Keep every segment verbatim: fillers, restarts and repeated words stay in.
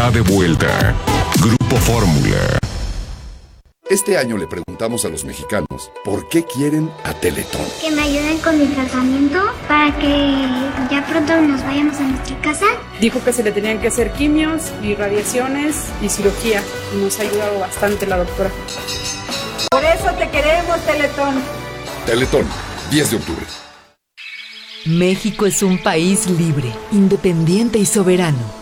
está de vuelta. Grupo Fórmula. Este año le preguntamos a los mexicanos por qué quieren a Teletón. Que me ayuden con mi tratamiento para que ya pronto nos vayamos a nuestra casa. Dijo que se le tenían que hacer quimios y radiaciones y cirugía. Y nos ha ayudado bastante la doctora. Por eso te queremos, Teletón. Teletón, diez de octubre. México es un país libre, independiente y soberano.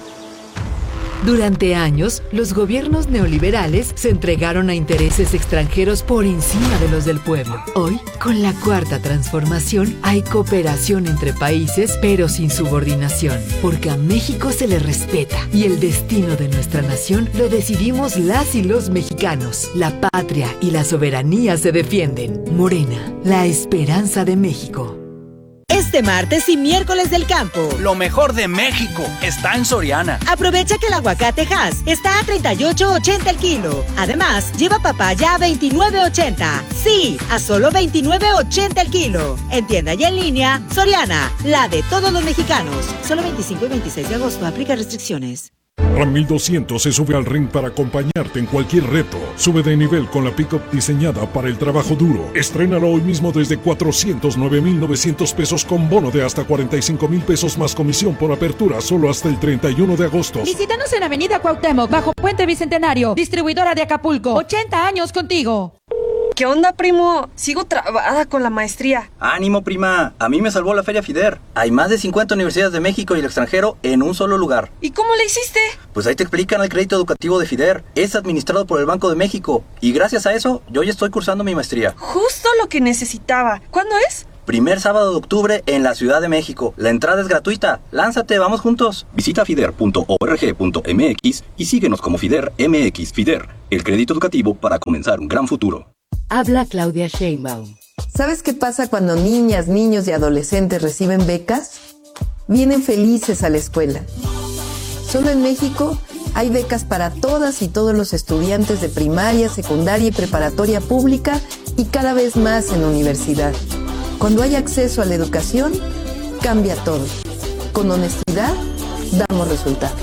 Durante años, los gobiernos neoliberales se entregaron a intereses extranjeros por encima de los del pueblo. Hoy, con la cuarta transformación, hay cooperación entre países, pero sin subordinación, porque a México se le respeta y el destino de nuestra nación lo decidimos las y los mexicanos. La patria y la soberanía se defienden. Morena, la esperanza de México. Este martes y miércoles del campo. Lo mejor de México está en Soriana. Aprovecha que el aguacate Hass está a treinta y ocho ochenta el kilo. Además, lleva papaya a veintinueve ochenta. Sí, a solo veintinueve ochenta el kilo. En tienda y en línea, Soriana, la de todos los mexicanos. Solo veinticinco y veintiséis de agosto, aplica restricciones. Ram mil doscientos se sube al ring para acompañarte en cualquier reto. Sube de nivel con la pickup diseñada para el trabajo duro. Estrénalo hoy mismo desde cuatrocientos nueve mil novecientos pesos con bono de hasta cuarenta y cinco mil pesos más comisión por apertura solo hasta el treinta y uno de agosto. Visítanos en Avenida Cuauhtémoc, bajo Puente Bicentenario. Distribuidora de Acapulco. ochenta años contigo. ¿Qué onda, primo? Sigo trabada con la maestría. ¡Ánimo, prima! A mí me salvó la Feria FIDER. Hay más de cincuenta universidades de México y el extranjero en un solo lugar. ¿Y cómo le hiciste? Pues ahí te explican el crédito educativo de FIDER. Es administrado por el Banco de México. Y gracias a eso, yo ya estoy cursando mi maestría. Justo lo que necesitaba. ¿Cuándo es? Primer sábado de octubre en la Ciudad de México. La entrada es gratuita. ¡Lánzate, vamos juntos! Visita fider punto org punto mx y síguenos como FIDER M X. FIDER, el crédito educativo para comenzar un gran futuro. Habla Claudia Sheinbaum. ¿Sabes qué pasa cuando niñas, niños y adolescentes reciben becas? Vienen felices a la escuela. Solo en México hay becas para todas y todos los estudiantes de primaria, secundaria y preparatoria pública y cada vez más en universidad. Cuando hay acceso a la educación, cambia todo. Con honestidad, damos resultados.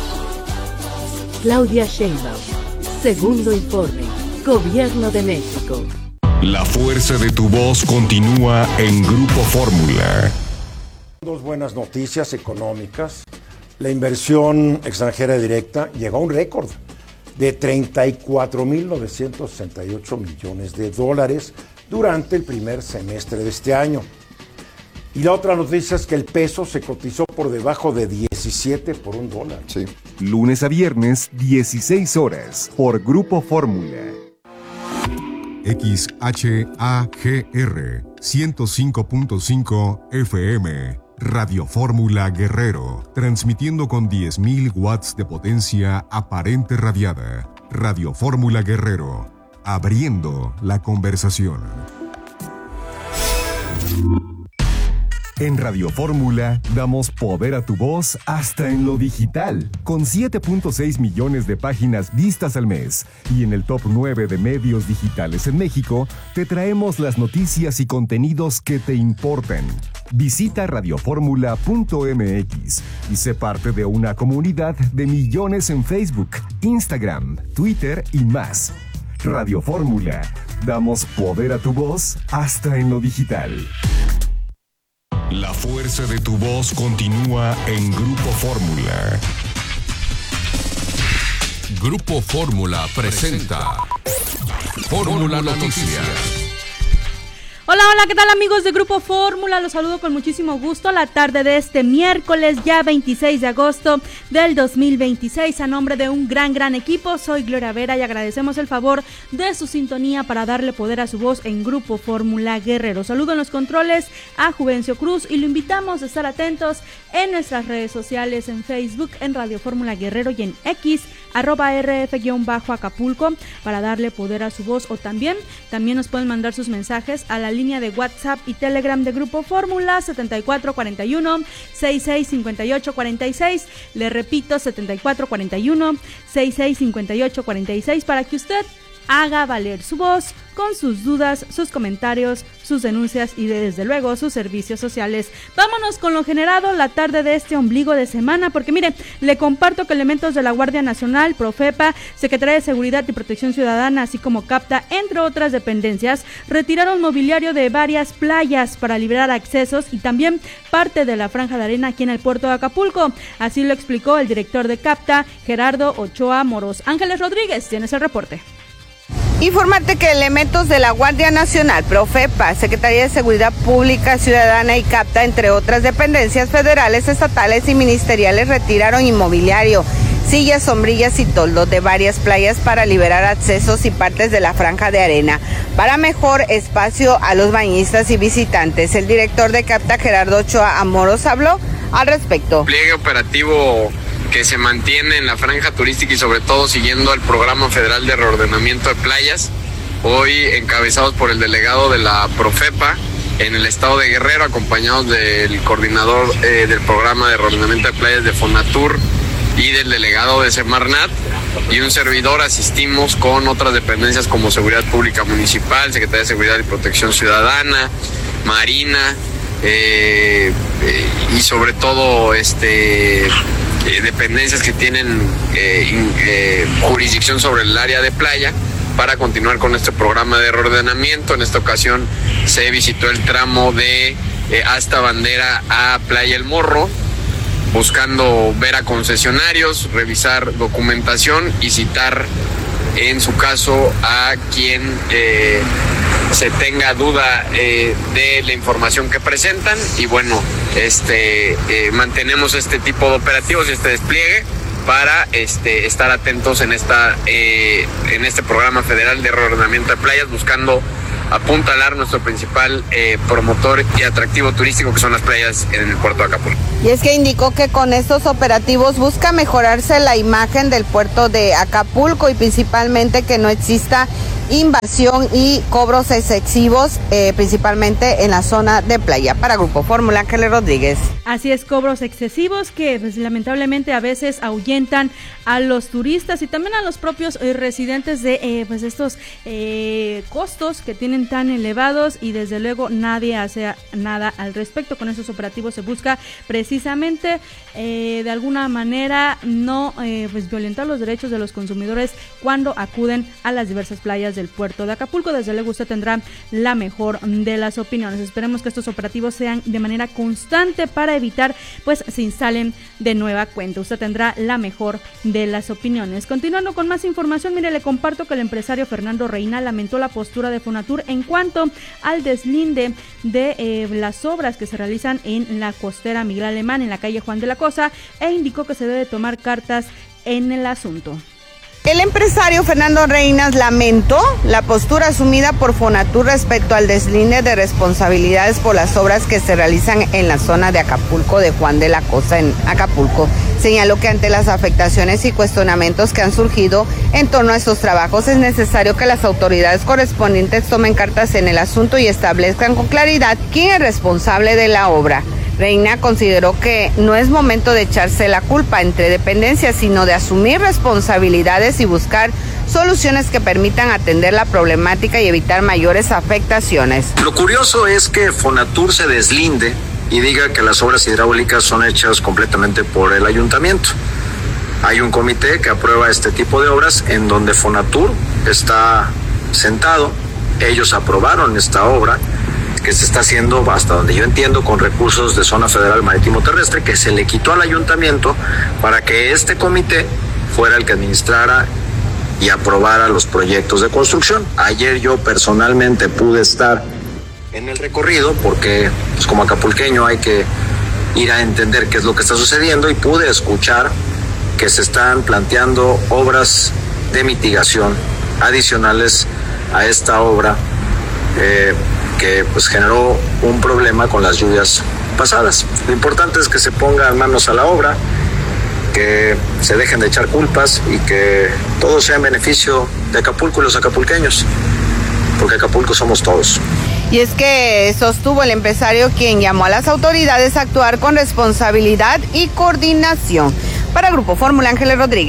Claudia Sheinbaum. Segundo informe. Gobierno de México. La fuerza de tu voz continúa en Grupo Fórmula. Dos buenas noticias económicas. La inversión extranjera directa llegó a un récord de treinta y cuatro mil novecientos sesenta y ocho millones de dólares durante el primer semestre de este año. Y la otra noticia es que el peso se cotizó por debajo de diecisiete por un dólar. Sí. Lunes a viernes, dieciséis horas, por Grupo Fórmula. X H A G R ciento cinco punto cinco F M, Radio Fórmula Guerrero, transmitiendo con diez mil watts de potencia aparente radiada. Radio Fórmula Guerrero, abriendo la conversación. En Radio Fórmula damos poder a tu voz hasta en lo digital, con siete punto seis millones de páginas vistas al mes. Y en el top nueve de medios digitales en México, te traemos las noticias y contenidos que te importan. Visita radio fórmula punto m x y sé parte de una comunidad de millones en Facebook, Instagram, Twitter y más. Radio Fórmula, damos poder a tu voz hasta en lo digital. La fuerza de tu voz continúa en Grupo Fórmula. Grupo Fórmula presenta Fórmula Noticias. Hola, hola, ¿qué tal amigos de Grupo Fórmula? Los saludo con muchísimo gusto la tarde de este miércoles, ya veintiséis de agosto del dos mil veintiséis. A nombre de un gran, gran equipo, soy Gloria Vera y agradecemos el favor de su sintonía para darle poder a su voz en Grupo Fórmula Guerrero. Saludo en los controles a Juvencio Cruz y lo invitamos a estar atentos en nuestras redes sociales, en Facebook, en Radio Fórmula Guerrero y en X, arroba rf-acapulco, para darle poder a su voz, o también, también nos pueden mandar sus mensajes a la línea de WhatsApp y Telegram de Grupo Fórmula setenta y cuatro cuarenta y uno, sesenta y seis cincuenta y ocho cuarenta y seis. Le repito, setenta y cuatro cuarenta y uno, sesenta y seis cincuenta y ocho cuarenta y seis, para que usted haga valer su voz con sus dudas, sus comentarios, sus denuncias y desde luego sus servicios sociales. Vámonos con lo generado la tarde de este ombligo de semana, porque mire, le comparto que elementos de la Guardia Nacional, Profepa, Secretaría de Seguridad y Protección Ciudadana, así como CAPTA, entre otras dependencias, retiraron mobiliario de varias playas para liberar accesos y también parte de la franja de arena aquí en el puerto de Acapulco. Así lo explicó el director de CAPTA, Gerardo Ochoa Moros. Ángeles Rodríguez, tienes el reporte. Informarte que elementos de la Guardia Nacional, Profepa, Secretaría de Seguridad Pública Ciudadana y CAPTA, entre otras dependencias federales, estatales y ministeriales, retiraron inmobiliario, sillas, sombrillas y toldos de varias playas para liberar accesos y partes de la franja de arena para mejor espacio a los bañistas y visitantes. El director de CAPTA, Gerardo Ochoa Amoros, habló al respecto. Pliegue operativo que se mantiene en la franja turística y sobre todo siguiendo el Programa Federal de Reordenamiento de Playas, hoy encabezados por el delegado de la Profepa en el estado de Guerrero, acompañados del coordinador eh, del Programa de Reordenamiento de Playas de Fonatur y del delegado de Semarnat, y un servidor. Asistimos con otras dependencias como Seguridad Pública Municipal, Secretaría de Seguridad y Protección Ciudadana, Marina, eh, eh, y sobre todo este... Eh, dependencias que tienen eh, in, eh, jurisdicción sobre el área de playa para continuar con este programa de reordenamiento. En esta ocasión se visitó el tramo de eh, hasta Bandera a Playa El Morro, buscando ver a concesionarios, revisar documentación y citar en su caso a quien eh, se tenga duda eh, de la información que presentan. Y bueno, este eh, mantenemos este tipo de operativos y este despliegue para este estar atentos en esta eh, en este programa federal de reordenamiento de playas, buscando apuntalar nuestro principal eh, promotor y atractivo turístico, que son las playas en el puerto de Acapulco. Y es que indicó que con estos operativos busca mejorarse la imagen del puerto de Acapulco y principalmente que no exista invasión y cobros excesivos, eh, principalmente en la zona de playa. Para Grupo Fórmula, Ángeles Rodríguez. Así es, cobros excesivos que pues, lamentablemente a veces ahuyentan a los turistas y también a los propios eh, residentes de eh, pues estos eh, costos que tienen tan elevados, y desde luego nadie hace nada al respecto. Con esos operativos se busca precisamente eh, de alguna manera no eh, pues violentar los derechos de los consumidores cuando acuden a las diversas playas del puerto de Acapulco. Desde luego usted tendrá la mejor de las opiniones. Esperemos que estos operativos sean de manera constante para evitar pues se instalen de nueva cuenta. Usted tendrá la mejor de las opiniones. Continuando con más información, mire, le comparto que el empresario Fernando Reina lamentó la postura de Fonatur en cuanto al deslinde de eh, las obras que se realizan en la costera Miguel Alemán, en la calle Juan de la Cosa, e indicó que se debe tomar cartas en el asunto. El empresario Fernando Reinas lamentó la postura asumida por Fonatur respecto al deslinde de responsabilidades por las obras que se realizan en la zona de Acapulco de Juan de la Cosa en Acapulco. Señaló que ante las afectaciones y cuestionamientos que han surgido en torno a estos trabajos es necesario que las autoridades correspondientes tomen cartas en el asunto y establezcan con claridad quién es responsable de la obra. Reina consideró que no es momento de echarse la culpa entre dependencias, sino de asumir responsabilidades y buscar soluciones que permitan atender la problemática y evitar mayores afectaciones. Lo curioso es que Fonatur se deslinde y diga que las obras hidráulicas son hechas completamente por el ayuntamiento. Hay un comité que aprueba este tipo de obras en donde Fonatur está sentado. Ellos aprobaron esta obra que se está haciendo, hasta donde yo entiendo, con recursos de Zona Federal Marítimo Terrestre, que se le quitó al ayuntamiento para que este comité fuera el que administrara y aprobara los proyectos de construcción. Ayer yo personalmente pude estar en el recorrido porque pues, como acapulqueño hay que ir a entender qué es lo que está sucediendo, y pude escuchar que se están planteando obras de mitigación adicionales a esta obra eh, que pues generó un problema con las lluvias pasadas. Lo importante es que se pongan manos a la obra, que se dejen de echar culpas y que todo sea en beneficio de Acapulco y los acapulqueños, porque Acapulco somos todos. Y es que sostuvo el empresario, quien llamó a las autoridades a actuar con responsabilidad y coordinación. Para Grupo Fórmula, Ángeles Rodríguez.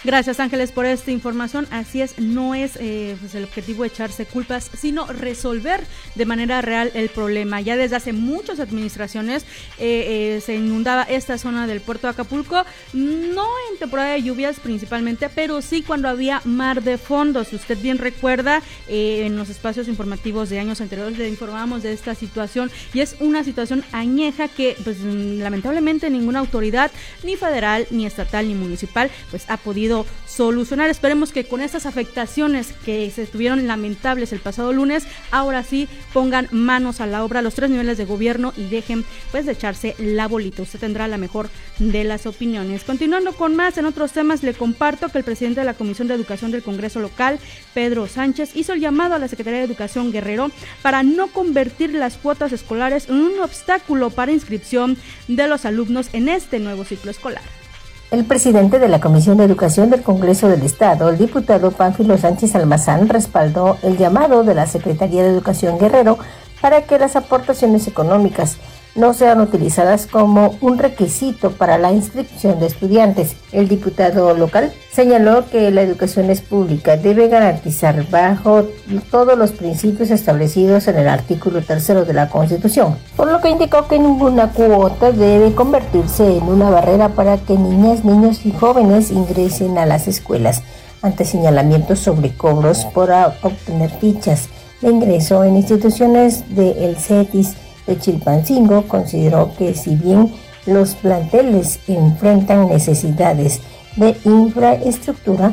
Gracias, Ángeles, por esta información. Así es, no es eh, pues el objetivo echarse culpas, sino resolver de manera real el problema. Ya desde hace muchas administraciones eh, eh, se inundaba esta zona del puerto de Acapulco, no en temporada de lluvias principalmente, pero sí cuando había mar de fondo. Si usted bien recuerda, eh, en los espacios informativos de años anteriores le informábamos de esta situación, y es una situación añeja que pues lamentablemente ninguna autoridad, ni federal, ni estatal, ni municipal, pues ha podido solucionar. Esperemos que con estas afectaciones que se tuvieron lamentables el pasado lunes, ahora sí pongan manos a la obra los tres niveles de gobierno y dejen pues de echarse la bolita. Usted tendrá la mejor de las opiniones. Continuando con más en otros temas, le comparto que el presidente de la Comisión de Educación del Congreso local, Pedro Sánchez, hizo el llamado a la Secretaría de Educación Guerrero para no convertir las cuotas escolares en un obstáculo para inscripción de los alumnos en este nuevo ciclo escolar. El presidente de la Comisión de Educación del Congreso del Estado, el diputado Pánfilo Sánchez Almazán, respaldó el llamado de la Secretaría de Educación Guerrero para que las aportaciones económicas no sean utilizadas como un requisito para la inscripción de estudiantes. El diputado local señaló que la educación es pública, debe garantizar bajo todos los principios establecidos en el artículo tercero de la Constitución, por lo que indicó que ninguna cuota debe convertirse en una barrera para que niñas, niños y jóvenes ingresen a las escuelas, ante señalamientos sobre cobros por obtener fichas de ingreso en instituciones del CETIS de Chilpancingo. Consideró que si bien los planteles enfrentan necesidades de infraestructura,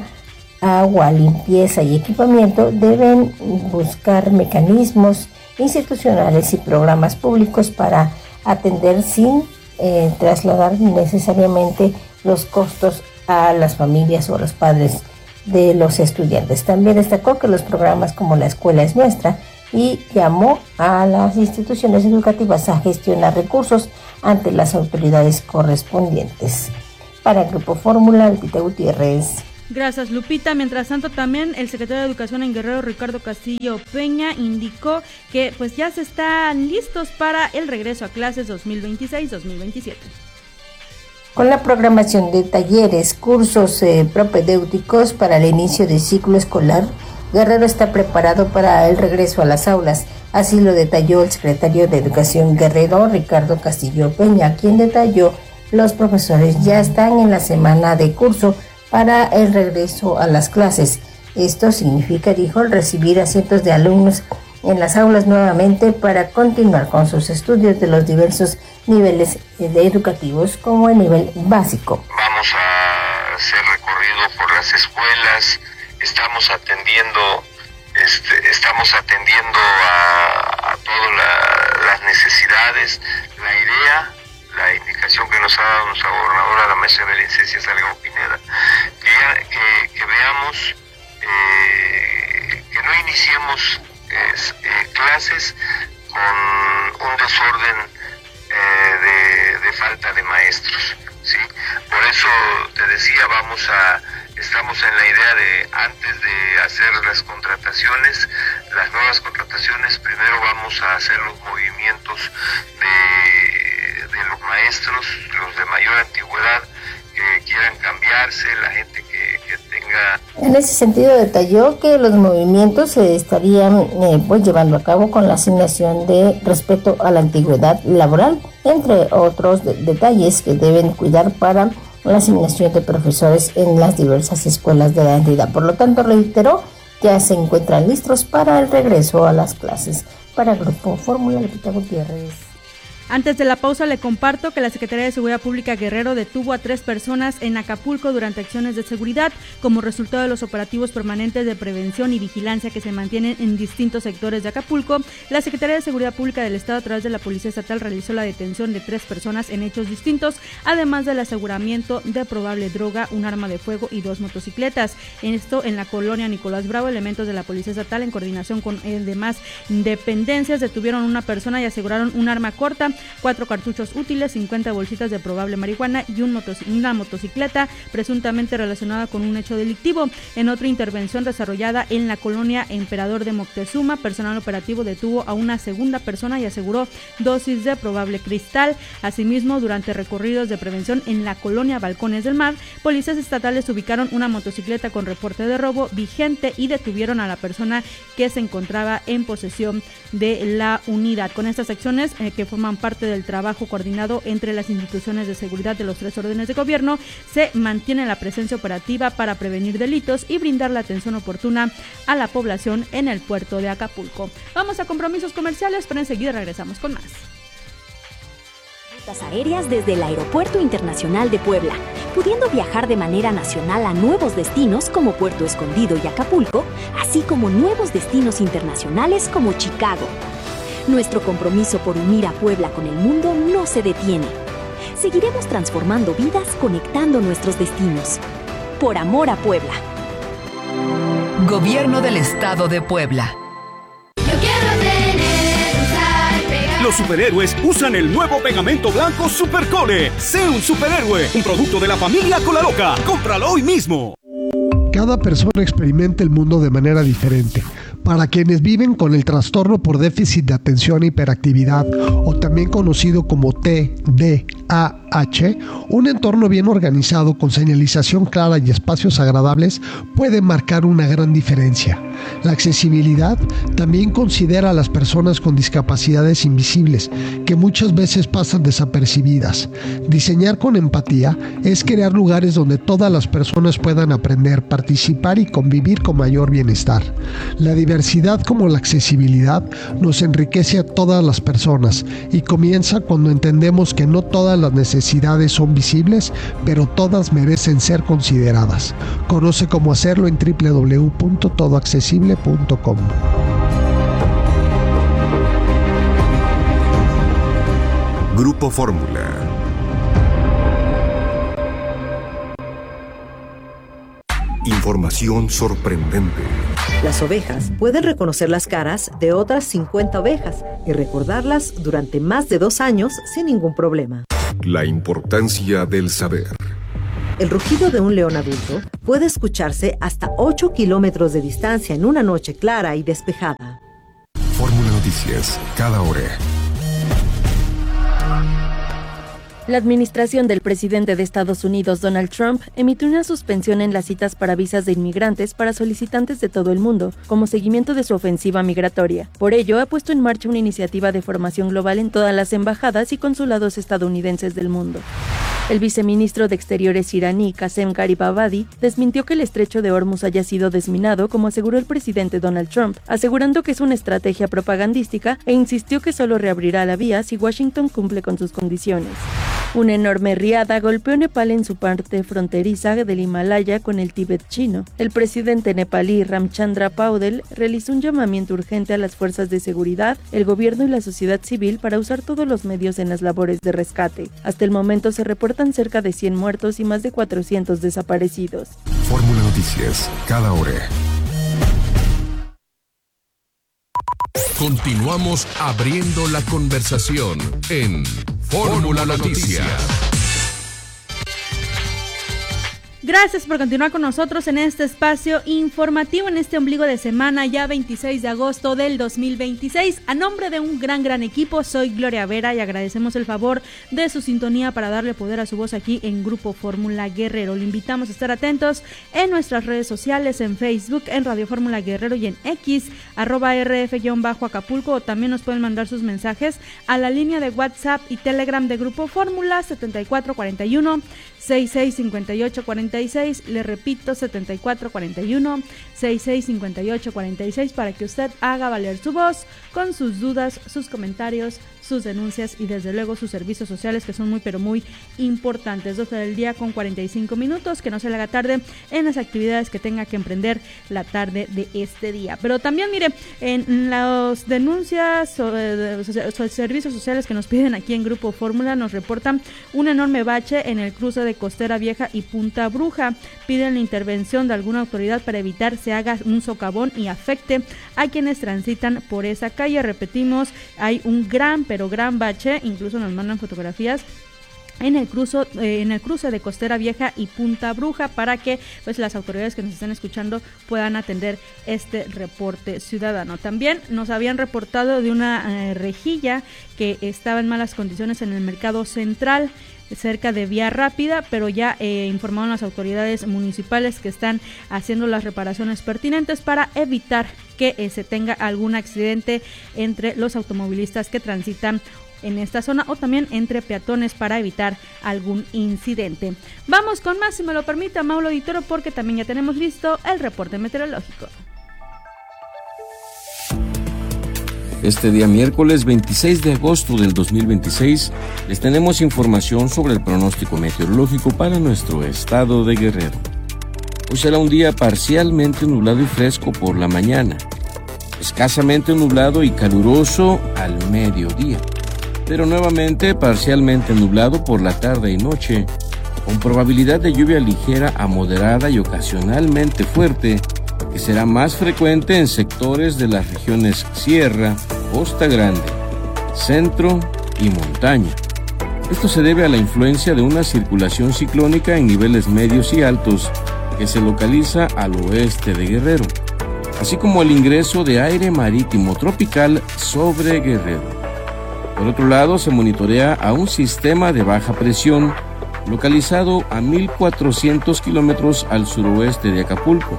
agua, limpieza y equipamiento, deben buscar mecanismos institucionales y programas públicos para atender sin eh, trasladar necesariamente los costos a las familias o a los padres de los estudiantes. También destacó que los programas como La Escuela es Nuestra y llamó a las instituciones educativas a gestionar recursos ante las autoridades correspondientes. Para el Grupo Fórmula, Lupita Gutiérrez. Gracias, Lupita. Mientras tanto, también el secretario de Educación en Guerrero, Ricardo Castillo Peña, indicó que pues ya se están listos para el regreso a clases dos mil veintiséis dos mil veintisiete. Con la programación de talleres, cursos eh, propedéuticos para el inicio del ciclo escolar, Guerrero está preparado para el regreso a las aulas. Así lo detalló el secretario de Educación Guerrero, Ricardo Castillo Peña, quien detalló los profesores ya están en la semana de curso para el regreso a las clases. Esto significa, dijo, recibir a cientos de alumnos en las aulas nuevamente para continuar con sus estudios de los diversos niveles de educativos, como el nivel básico. Vamos a hacer recorrido por las escuelas, estamos atendiendo, este, estamos atendiendo a, a todas la, las necesidades. La idea, la indicación que nos ha dado nuestra gobernadora, la maestra Belicencia Salgado Pineda, que, ya, que, que veamos, eh, que no iniciemos es, eh, clases con un desorden eh, de, de falta de maestros, ¿sí? Por eso te decía, vamos a, estamos en la idea de, antes de hacer las contrataciones, las nuevas contrataciones, primero vamos a hacer los movimientos de, de los maestros, los de mayor antigüedad, que quieran cambiarse, la gente que, que tenga... En ese sentido detalló que los movimientos se estarían eh, pues llevando a cabo con la asignación de respeto a la antigüedad laboral, entre otros de- detalles que deben cuidar para la asignación de profesores en las diversas escuelas de la entidad. Por lo tanto, reiteró, ya se encuentran listos para el regreso a las clases. Para el Grupo Fórmula, Lupita Gutiérrez. Antes de la pausa le comparto que la Secretaría de Seguridad Pública Guerrero detuvo a tres personas en Acapulco durante acciones de seguridad como resultado de los operativos permanentes de prevención y vigilancia que se mantienen en distintos sectores de Acapulco. La Secretaría de Seguridad Pública del Estado, a través de la Policía Estatal, realizó la detención de tres personas en hechos distintos, además del aseguramiento de probable droga, un arma de fuego y dos motocicletas. En esto, en la colonia Nicolás Bravo, elementos de la Policía Estatal, en coordinación con eh, demás dependencias, detuvieron a una persona y aseguraron un arma corta, cuatro cartuchos útiles, cincuenta bolsitas de probable marihuana y un motos- una motocicleta presuntamente relacionada con un hecho delictivo. En otra intervención desarrollada en la colonia Emperador de Moctezuma, personal operativo detuvo a una segunda persona y aseguró dosis de probable cristal. Asimismo, durante recorridos de prevención en la colonia Balcones del Mar, policías estatales ubicaron una motocicleta con reporte de robo vigente y detuvieron a la persona que se encontraba en posesión de la unidad. Con estas acciones eh, que forman parte del trabajo coordinado entre las instituciones de seguridad de los tres órdenes de gobierno, se mantiene la presencia operativa para prevenir delitos y brindar la atención oportuna a la población en el puerto de Acapulco. Vamos a compromisos comerciales, pero enseguida regresamos con más. Rutas aéreas desde el Aeropuerto Internacional de Puebla, pudiendo viajar de manera nacional a nuevos destinos como Puerto Escondido y Acapulco, así como nuevos destinos internacionales como Chicago. Nuestro compromiso por unir a Puebla con el mundo no se detiene. Seguiremos transformando vidas conectando nuestros destinos. Por amor a Puebla. Gobierno del Estado de Puebla. Los superhéroes usan el nuevo pegamento blanco Supercole. Sé un superhéroe, un producto de la familia Colaloca. Cómpralo hoy mismo. Cada persona experimenta el mundo de manera diferente. Para quienes viven con el trastorno por déficit de atención e hiperactividad, o también conocido como T D A H, un entorno bien organizado con señalización clara y espacios agradables puede marcar una gran diferencia. La accesibilidad también considera a las personas con discapacidades invisibles, que muchas veces pasan desapercibidas. Diseñar con empatía es crear lugares donde todas las personas puedan aprender, participar y convivir con mayor bienestar. La diversidad como la accesibilidad nos enriquece a todas las personas y comienza cuando entendemos que no todas las necesidades son visibles, pero todas merecen ser consideradas. Conoce cómo hacerlo en doble u doble u doble u punto todo accesible punto com. Grupo Fórmula. Información sorprendente. Las ovejas pueden reconocer las caras de otras cincuenta ovejas y recordarlas durante más de dos años sin ningún problema. La importancia del saber. El rugido de un león adulto puede escucharse hasta ocho kilómetros de distancia en una noche clara y despejada. Fórmula Noticias, cada hora. La administración del presidente de Estados Unidos, Donald Trump, emitió una suspensión en las citas para visas de inmigrantes para solicitantes de todo el mundo, como seguimiento de su ofensiva migratoria. Por ello, ha puesto en marcha una iniciativa de formación global en todas las embajadas y consulados estadounidenses del mundo. El viceministro de Exteriores iraní, Qasem Garibabadi, desmintió que el estrecho de Hormuz haya sido desminado, como aseguró el presidente Donald Trump, asegurando que es una estrategia propagandística e insistió que solo reabrirá la vía si Washington cumple con sus condiciones. Una enorme riada golpeó Nepal en su parte fronteriza del Himalaya con el Tíbet chino. El presidente nepalí Ramchandra Paudel realizó un llamamiento urgente a las fuerzas de seguridad, el gobierno y la sociedad civil para usar todos los medios en las labores de rescate. Hasta el momento se reportan cerca de cien muertos y más de cuatrocientos desaparecidos. Fórmula Noticias, cada hora. Continuamos abriendo la conversación en Fórmula Noticias. Gracias por continuar con nosotros en este espacio informativo, en este ombligo de semana, ya veintiséis de agosto del dos mil veintiséis. A nombre de un gran, gran equipo, soy Gloria Vera y agradecemos el favor de su sintonía para darle poder a su voz aquí en Grupo Fórmula Guerrero. Le invitamos a estar atentos en nuestras redes sociales, en Facebook, en Radio Fórmula Guerrero y en X, arroba rf-acapulco, o también nos pueden mandar sus mensajes a la línea de WhatsApp y Telegram de Grupo Fórmula setenta y cuatro cuarenta y uno, sesenta y seis cincuenta y ocho cuarenta y seis, le repito, setenta y cuatro cuarenta y uno, sesenta y seis cincuenta y ocho cuarenta y seis, para que usted haga valer su voz con sus dudas, sus comentarios, sus denuncias y desde luego sus servicios sociales, que son muy pero muy importantes. doce del día con cuarenta y cinco minutos, que no se le haga tarde en las actividades que tenga que emprender la tarde de este día. Pero también mire, en las denuncias sobre, sobre servicios sociales que nos piden aquí en Grupo Fórmula, nos reportan un enorme bache en el cruce de Costera Vieja y Punta Bruja. Bruja. Piden la intervención de alguna autoridad para evitar se haga un socavón y afecte a quienes transitan por esa calle. Repetimos, hay un gran, pero gran bache, incluso nos mandan fotografías en el cruzo, eh, en el cruce de Costera Vieja y Punta Bruja, para que pues las autoridades que nos están escuchando puedan atender este reporte ciudadano. También nos habían reportado de una eh, rejilla que estaba en malas condiciones en el Mercado Central, cerca de Vía Rápida, pero ya eh, informaron las autoridades municipales que están haciendo las reparaciones pertinentes para evitar que eh, se tenga algún accidente entre los automovilistas que transitan en esta zona o también entre peatones para evitar algún incidente. Vamos con más, si me lo permite, Amaulo Auditorio, porque también ya tenemos listo el reporte meteorológico. Este día miércoles veintiséis de agosto del dos mil veintiséis les tenemos información sobre el pronóstico meteorológico para nuestro estado de Guerrero. Hoy será un día parcialmente nublado y fresco por la mañana, escasamente nublado y caluroso al mediodía, pero nuevamente parcialmente nublado por la tarde y noche, con probabilidad de lluvia ligera a moderada y ocasionalmente fuerte, que será más frecuente en sectores de las regiones Sierra, Costa Grande, Centro y Montaña. Esto se debe a la influencia de una circulación ciclónica en niveles medios y altos que se localiza al oeste de Guerrero, así como el ingreso de aire marítimo tropical sobre Guerrero. Por otro lado, se monitorea a un sistema de baja presión localizado a mil cuatrocientos kilómetros al suroeste de Acapulco,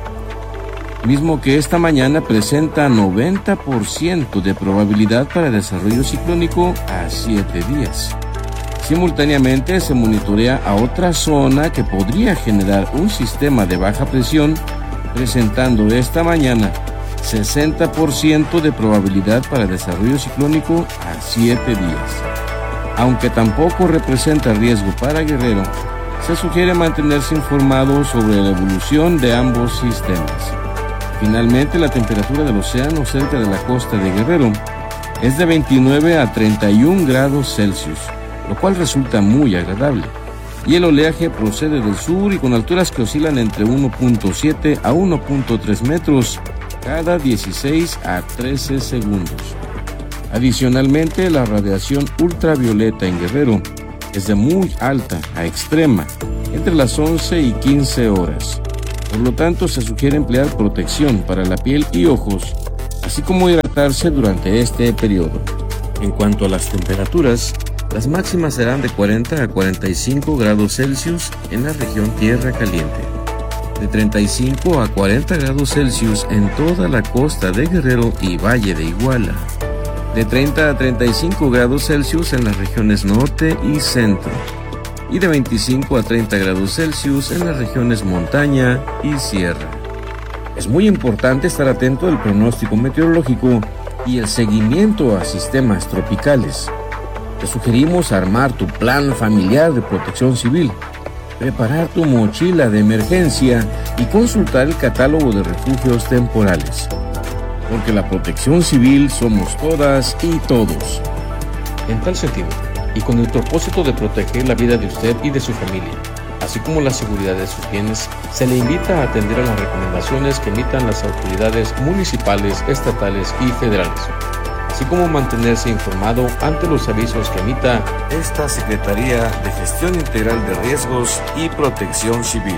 mismo que esta mañana presenta noventa por ciento de probabilidad para desarrollo ciclónico a siete días. Simultáneamente se monitorea a otra zona que podría generar un sistema de baja presión, presentando esta mañana sesenta por ciento de probabilidad para desarrollo ciclónico a siete días. Aunque tampoco representa riesgo para Guerrero, se sugiere mantenerse informado sobre la evolución de ambos sistemas. Finalmente, la temperatura del océano cerca de la costa de Guerrero es de veintinueve a treinta y un grados Celsius, lo cual resulta muy agradable. Y el oleaje procede del sur y con alturas que oscilan entre uno punto siete a uno punto tres metros cada dieciséis a trece segundos. Adicionalmente, la radiación ultravioleta en Guerrero es de muy alta a extrema, entre las once y quince horas. Por lo tanto, se sugiere emplear protección para la piel y ojos, así como hidratarse durante este periodo. En cuanto a las temperaturas, las máximas serán de cuarenta a cuarenta y cinco grados Celsius en la región Tierra Caliente, de treinta y cinco a cuarenta grados Celsius en toda la costa de Guerrero y Valle de Iguala, de treinta a treinta y cinco grados Celsius en las regiones norte y centro, y de veinticinco a treinta grados Celsius en las regiones montaña y sierra. Es muy importante estar atento al pronóstico meteorológico y el seguimiento a sistemas tropicales. Te sugerimos armar tu plan familiar de protección civil, preparar tu mochila de emergencia y consultar el catálogo de refugios temporales. Porque la protección civil somos todas y todos. En tal sentido, y con el propósito de proteger la vida de usted y de su familia, así como la seguridad de sus bienes, se le invita a atender a las recomendaciones que emitan las autoridades municipales, estatales y federales, así como mantenerse informado ante los avisos que emita esta Secretaría de Gestión Integral de Riesgos y Protección Civil.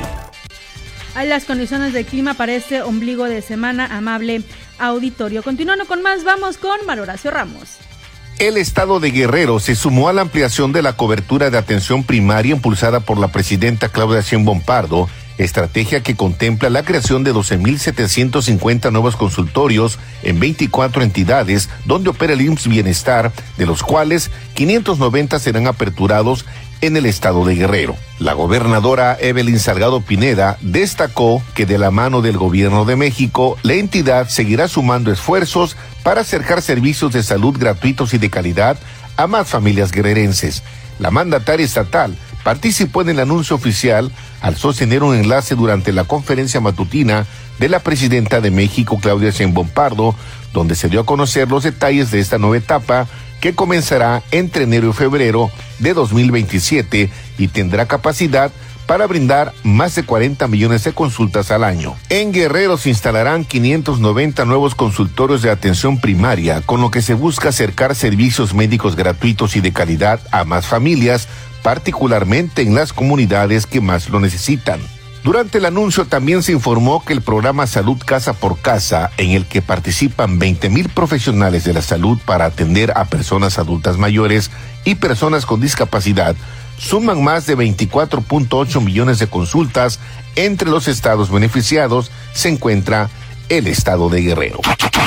Hay las condiciones del clima para este ombligo de semana, amable auditorio. Continuando con más, vamos con Mario Horacio Ramos. El estado de Guerrero se sumó a la ampliación de la cobertura de atención primaria impulsada por la presidenta Claudia Sheinbaum Pardo, estrategia que contempla la creación de doce mil setecientos cincuenta nuevos consultorios en veinticuatro entidades donde opera el I M S S Bienestar, de los cuales quinientos noventa serán aperturados en el estado de Guerrero. La gobernadora Evelyn Salgado Pineda destacó que de la mano del gobierno de México, la entidad seguirá sumando esfuerzos para acercar servicios de salud gratuitos y de calidad a más familias guerrerenses. La mandataria estatal participó en el anuncio oficial al sostener un enlace durante la conferencia matutina de la presidenta de México, Claudia Sheinbaum Pardo, donde se dio a conocer los detalles de esta nueva etapa que comenzará entre enero y febrero de dos mil veintisiete y tendrá capacidad para brindar más de cuarenta millones de consultas al año. En Guerrero se instalarán quinientos noventa nuevos consultorios de atención primaria, con lo que se busca acercar servicios médicos gratuitos y de calidad a más familias, particularmente en las comunidades que más lo necesitan. Durante el anuncio también se informó que el programa Salud Casa por Casa, en el que participan veinte mil profesionales de la salud para atender a personas adultas mayores y personas con discapacidad, suman más de veinticuatro punto ocho millones de consultas. Entre los estados beneficiados se encuentra el estado de Guerrero.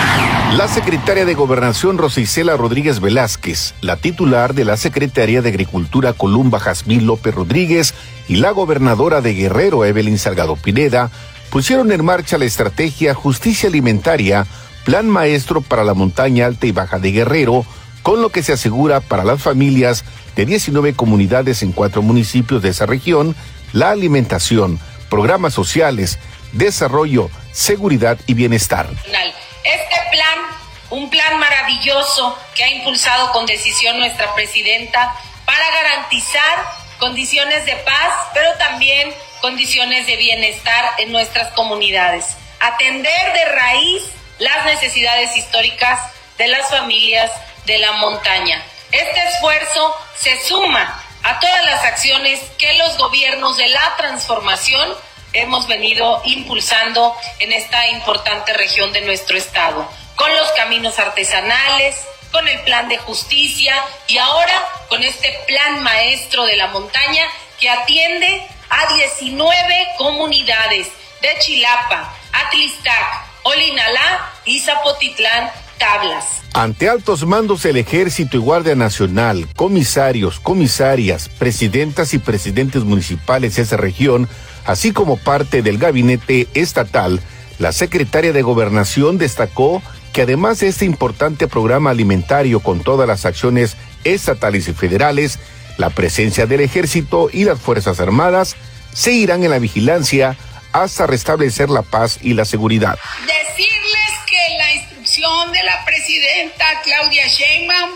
La secretaria de Gobernación Rosa Isela Rodríguez Velázquez, la titular de la Secretaría de Agricultura Columba Jazmín López Rodríguez y la gobernadora de Guerrero Evelyn Salgado Pineda pusieron en marcha la estrategia Justicia Alimentaria, Plan Maestro para la Montaña Alta y Baja de Guerrero, con lo que se asegura para las familias de diecinueve comunidades en cuatro municipios de esa región la alimentación, programas sociales, desarrollo, seguridad y bienestar. Este plan, un plan maravilloso que ha impulsado con decisión nuestra presidenta para garantizar condiciones de paz, pero también condiciones de bienestar en nuestras comunidades. Atender de raíz las necesidades históricas de las familias de la montaña. Este esfuerzo se suma a todas las acciones que los gobiernos de la transformación hemos venido impulsando en esta importante región de nuestro estado, con los caminos artesanales, con el plan de justicia y ahora con este plan maestro de la montaña que atiende a diecinueve comunidades de Chilapa, Atlistac, Olinalá y Zapotitlán, Tablas. Ante altos mandos del Ejército y Guardia Nacional, comisarios, comisarias, presidentas y presidentes municipales de esa región, así como parte del gabinete estatal, la secretaria de Gobernación destacó que además de este importante programa alimentario con todas las acciones estatales y federales, la presencia del Ejército y las Fuerzas Armadas seguirán en la vigilancia hasta restablecer la paz y la seguridad. Decirles que la instrucción de la presidenta Claudia Sheinbaum,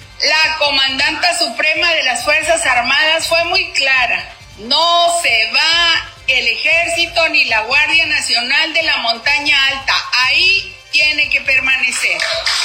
la comandanta suprema de las Fuerzas Armadas, fue muy clara. No se va el Ejército ni la Guardia Nacional de la Montaña Alta. Ahí tiene que permanecer.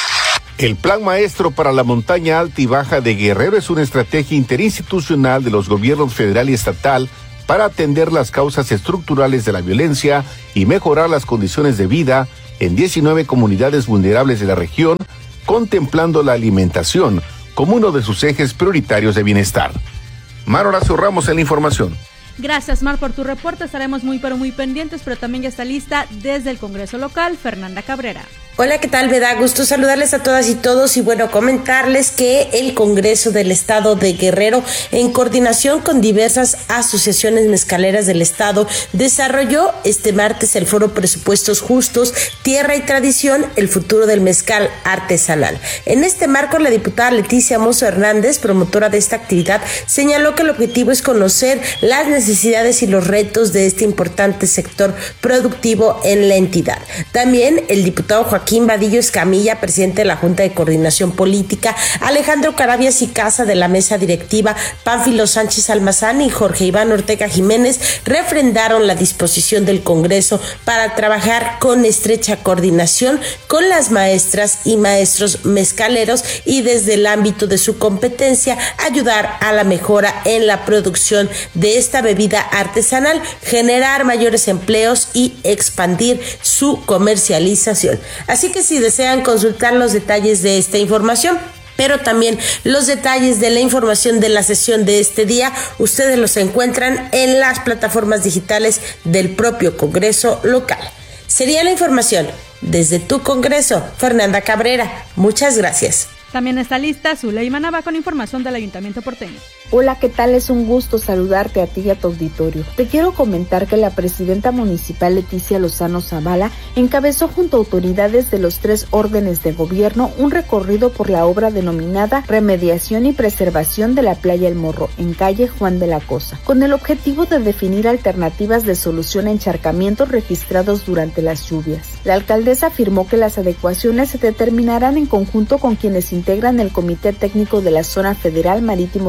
El Plan Maestro para la Montaña Alta y Baja de Guerrero es una estrategia interinstitucional de los gobiernos federal y estatal para atender las causas estructurales de la violencia y mejorar las condiciones de vida en diecinueve comunidades vulnerables de la región, contemplando la alimentación como uno de sus ejes prioritarios de bienestar. Mar Horacio Ramos en la información. Gracias, Mar, por tu reporte. Estaremos muy, pero muy pendientes, pero también ya está lista desde el Congreso local, Fernanda Cabrera. Hola, ¿qué tal? Me da gusto saludarles a todas y todos y bueno, comentarles que el Congreso del Estado de Guerrero, en coordinación con diversas asociaciones mezcaleras del Estado, desarrolló este martes el foro Presupuestos Justos, Tierra y Tradición, el futuro del mezcal artesanal. En este marco, la diputada Leticia Mozo Hernández, promotora de esta actividad, señaló que el objetivo es conocer las necesidades y los retos de este importante sector productivo en la entidad. También el diputado Joaquín Joaquín Vadillo Escamilla, presidente de la Junta de Coordinación Política, Alejandro Carabias y Casa de la mesa directiva, Pánfilo Sánchez Almazán y Jorge Iván Ortega Jiménez refrendaron la disposición del Congreso para trabajar con estrecha coordinación con las maestras y maestros mezcaleros y desde el ámbito de su competencia ayudar a la mejora en la producción de esta bebida artesanal, generar mayores empleos y expandir su comercialización. Así que si desean consultar los detalles de esta información, pero también los detalles de la información de la sesión de este día, ustedes los encuentran en las plataformas digitales del propio Congreso local. Sería la información desde tu Congreso, Fernanda Cabrera. Muchas gracias. También está lista Zuleima Nava con información del Ayuntamiento porteño. Hola, ¿qué tal? Es un gusto saludarte a ti y a tu auditorio. Te quiero comentar que la presidenta municipal Leticia Lozano Zavala encabezó junto a autoridades de los tres órdenes de gobierno un recorrido por la obra denominada Remediación y Preservación de la Playa El Morro en calle Juan de la Cosa, con el objetivo de definir alternativas de solución a encharcamientos registrados durante las lluvias. La alcaldesa afirmó que las adecuaciones se determinarán en conjunto con quienes integran el Comité Técnico de la Zona Federal Marítimo Terrestre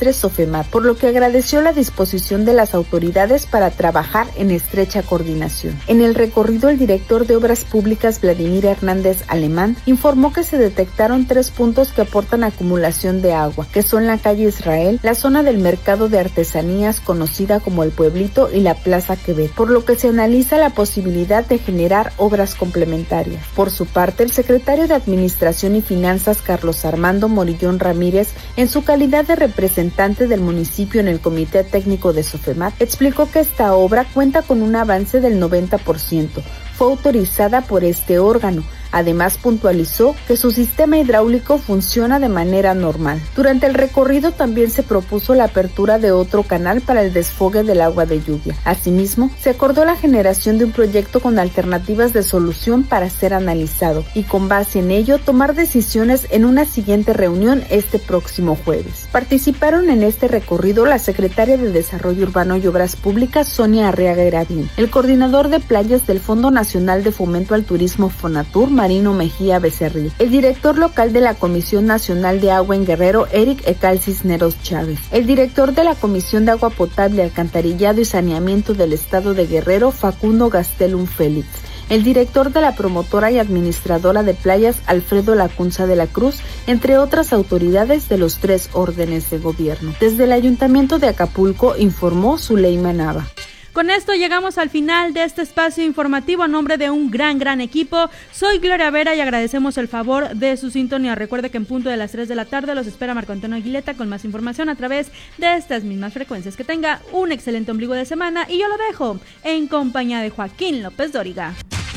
Terrestres Sofemat, por lo que agradeció la disposición de las autoridades para trabajar en estrecha coordinación. En el recorrido, el director de Obras Públicas, Vladimir Hernández Alemán, informó que se detectaron tres puntos que aportan acumulación de agua, que son la calle Israel, la zona del mercado de artesanías conocida como El Pueblito y la Plaza Quevedo, por lo que se analiza la posibilidad de generar obras complementarias. Por su parte, el secretario de Administración y Finanzas, Carlos Armando Morillón Ramírez, en su calidad de representante del municipio en el Comité Técnico de Sofemat, explicó que esta obra cuenta con un avance del noventa por ciento. Fue autorizada por este órgano. Además, puntualizó que su sistema hidráulico funciona de manera normal. Durante el recorrido también se propuso la apertura de otro canal para el desfogue del agua de lluvia. Asimismo, se acordó la generación de un proyecto con alternativas de solución para ser analizado y con base en ello tomar decisiones en una siguiente reunión este próximo jueves. Participaron en este recorrido la secretaria de Desarrollo Urbano y Obras Públicas, Sonia Arriaga Eravín, el coordinador de playas del Fondo Nacional de Fomento al Turismo Fonatur, Marino Mejía Becerril, el director local de la Comisión Nacional de Agua en Guerrero, Eric Ecal Cisneros Chávez, el director de la Comisión de Agua Potable, Alcantarillado y Saneamiento del Estado de Guerrero, Facundo Gastelum Félix, el director de la promotora y administradora de playas, Alfredo Lacunza de la Cruz, entre otras autoridades de los tres órdenes de gobierno. Desde el Ayuntamiento de Acapulco informó Zuleima Nava. Con esto llegamos al final de este espacio informativo a nombre de un gran, gran equipo. Soy Gloria Vera y agradecemos el favor de su sintonía. Recuerde que en punto de las tres de la tarde los espera Marco Antonio Aguileta con más información a través de estas mismas frecuencias. Que tenga un excelente ombligo de semana y yo lo dejo en compañía de Joaquín López Dóriga.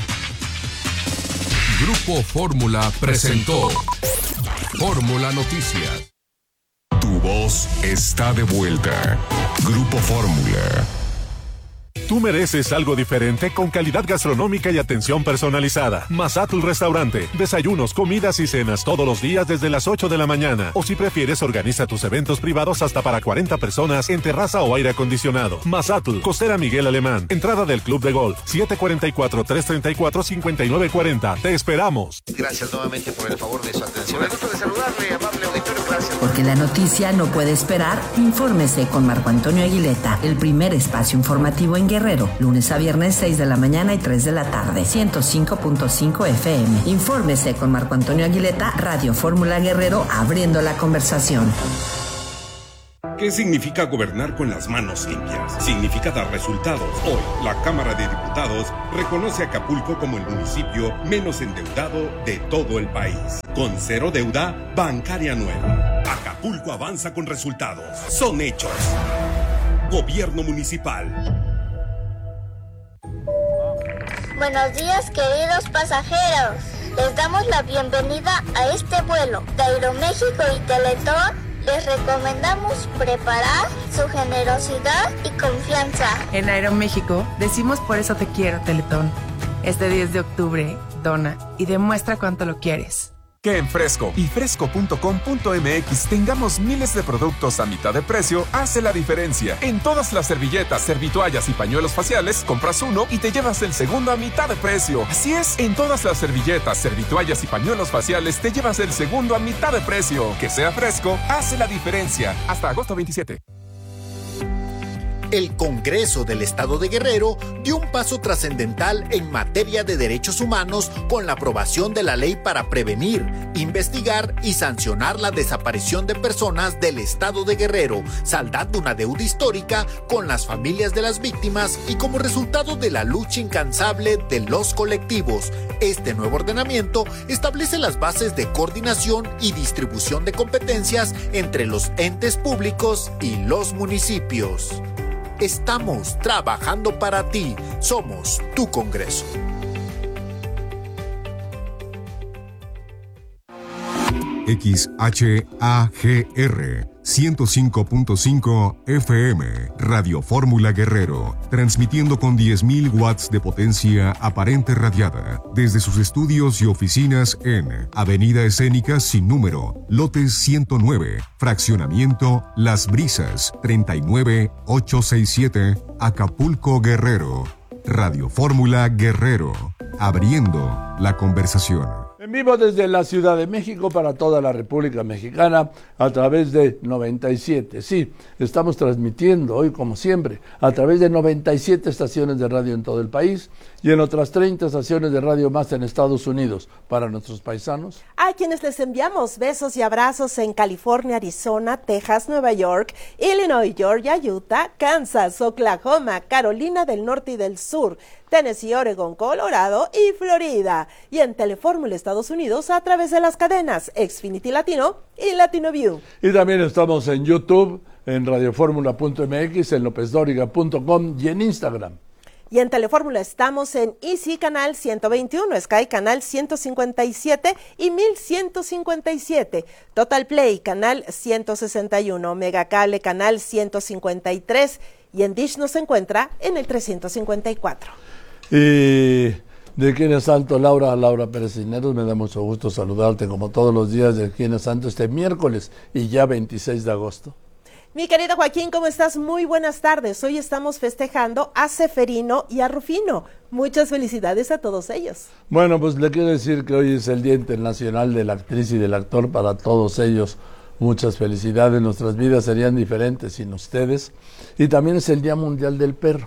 Grupo Fórmula presentó Fórmula Noticias. Tu voz está de vuelta. Grupo Fórmula. Tú mereces algo diferente con calidad gastronómica y atención personalizada. Mazatl Restaurante. Desayunos, comidas y cenas todos los días desde las ocho de la mañana. O si prefieres, organiza tus eventos privados hasta para cuarenta personas en terraza o aire acondicionado. Mazatl, Costera Miguel Alemán. Entrada del Club de Golf. siete cuatro cuatro, tres tres cuatro, cinco nueve cuatro cero. Te esperamos. Gracias nuevamente por el favor de su atención. Me gusta de saludarle, amable auditorio. Gracias. Porque la noticia no puede esperar, infórmese con Marco Antonio Aguileta, el primer espacio informativo en Guerrero, lunes a viernes seis de la mañana y tres de la tarde, ciento cinco punto cinco F M. Infórmese con Marco Antonio Aguileta, Radio Fórmula Guerrero, abriendo la conversación. ¿Qué significa gobernar con las manos limpias? Significa dar resultados. Hoy, la Cámara de Diputados reconoce a Acapulco como el municipio menos endeudado de todo el país. Con cero deuda bancaria nueva. Acapulco avanza con resultados. Son hechos. Gobierno Municipal. Buenos días, queridos pasajeros. Les damos la bienvenida a este vuelo de Aeroméxico y Teletón. Les recomendamos preparar su generosidad y confianza. En Aeroméxico decimos por eso te quiero, Teletón. Este diez de octubre, dona y demuestra cuánto lo quieres. Que en Fresco y fresco punto com punto m x tengamos miles de productos a mitad de precio hace la diferencia. En todas las servilletas, servitoallas y pañuelos faciales, compras uno y te llevas el segundo a mitad de precio. Así es, en todas las servilletas, servitoallas y pañuelos faciales te llevas el segundo a mitad de precio. Que sea Fresco hace la diferencia. Hasta agosto veintisiete. El Congreso del Estado de Guerrero dio un paso trascendental en materia de derechos humanos con la aprobación de la ley para prevenir, investigar y sancionar la desaparición de personas del Estado de Guerrero, saldando una deuda histórica con las familias de las víctimas y como resultado de la lucha incansable de los colectivos. Este nuevo ordenamiento establece las bases de coordinación y distribución de competencias entre los entes públicos y los municipios. Estamos trabajando para ti. Somos tu Congreso. X H A G R ciento cinco punto cinco F M, Radio Fórmula Guerrero, transmitiendo con diez mil watts de potencia aparente radiada desde sus estudios y oficinas en Avenida Escénica sin número, lote ciento nueve, fraccionamiento Las Brisas, treinta y nueve ochocientos sesenta y siete, Acapulco, Guerrero. Radio Fórmula Guerrero, abriendo la conversación. En vivo desde la Ciudad de México para toda la República Mexicana a través de noventa y siete. Sí, estamos transmitiendo hoy como siempre a través de noventa y siete estaciones de radio en todo el país y en otras treinta estaciones de radio más en Estados Unidos para nuestros paisanos. A quienes les enviamos besos y abrazos en California, Arizona, Texas, Nueva York, Illinois, Georgia, Utah, Kansas, Oklahoma, Carolina del Norte y del Sur, Tennessee, Oregon, Colorado y Florida. Y en Telefórmula Estados Unidos a través de las cadenas Xfinity Latino y Latino View. Y también estamos en YouTube, en radioformula punto m x, en lópez dóriga punto com y en Instagram. Y en Telefórmula estamos en Easy Canal ciento veintiuno, Sky Canal ciento cincuenta y siete y mil ciento cincuenta y siete, Total Play Canal ciento sesenta y uno, Megacable Canal ciento cincuenta y tres y en Dish nos encuentra en el trescientos cincuenta y cuatro. Y de Quién es Santo, Laura, Laura Pérez Cisneros, me da mucho gusto saludarte como todos los días de Quién es Santo este miércoles y ya veintiséis de agosto. Mi querido Joaquín, ¿cómo estás? Muy buenas tardes. Hoy estamos festejando a Seferino y a Rufino. Muchas felicidades a todos ellos. Bueno, pues le quiero decir que hoy es el Día Internacional de la Actriz y del Actor para todos ellos. Muchas felicidades, nuestras vidas serían diferentes sin ustedes. Y también es el Día Mundial del Perro.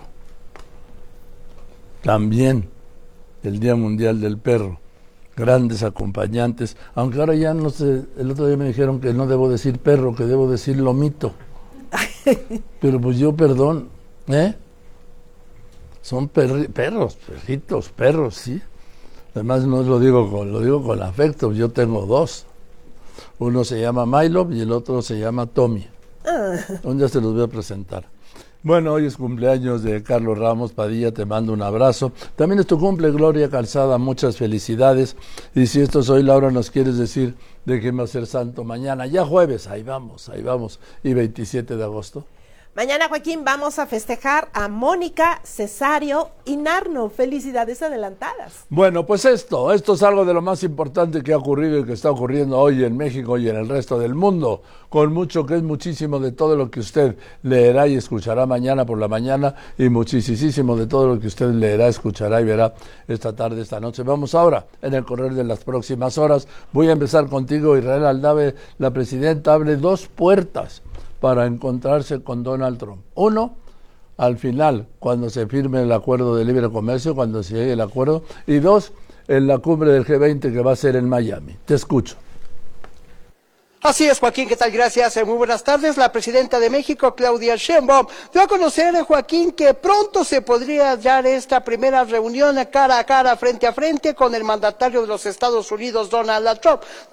También el Día Mundial del Perro. Grandes acompañantes, aunque ahora ya no sé, el otro día me dijeron que no debo decir perro, que debo decir lomito. Pero pues yo, perdón, ¿eh? Son perri- perros, perritos, perros, sí. Además no lo digo con, lo digo con afecto, yo tengo dos. Uno se llama Milo y el otro se llama Tommy. Ah. Un día se los voy a presentar. Bueno, hoy es cumpleaños de Carlos Ramos Padilla, te mando un abrazo. También es tu cumple, Gloria Calzada, muchas felicidades. Y si esto es hoy, Laura, nos quieres decir de quién va a ser santo mañana. Ya jueves, ahí vamos, ahí vamos. Y veintisiete de agosto. Mañana, Joaquín, vamos a festejar a Mónica, Cesario y Narno. Felicidades adelantadas. Bueno, pues esto, esto es algo de lo más importante que ha ocurrido y que está ocurriendo hoy en México y en el resto del mundo, con mucho que es muchísimo de todo lo que usted leerá y escuchará mañana por la mañana y muchísimo de todo lo que usted leerá, escuchará y verá esta tarde, esta noche. Vamos ahora, en el correr de las próximas horas, voy a empezar contigo, Israel Aldave. La presidenta abre dos puertas para encontrarse con Donald Trump. Uno, al final, cuando se firme el acuerdo de libre comercio, cuando se llegue el acuerdo. Y dos, en la cumbre del G veinte que va a ser en Miami. Te escucho. Así es, Joaquín, ¿qué tal? Gracias, muy buenas tardes. La presidenta de México, Claudia Sheinbaum, dio a conocer, Joaquín, que pronto se podría dar esta primera reunión cara a cara, frente a frente, con el mandatario de los Estados Unidos, Donald Trump.